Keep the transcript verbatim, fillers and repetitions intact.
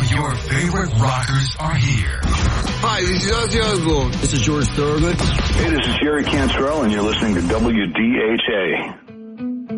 of your favorite rockers are here. Hi, this is Ozzy Osbourne. This is George Thorogood. Hey, this is Jerry Cantrell, and you're listening to W D H A.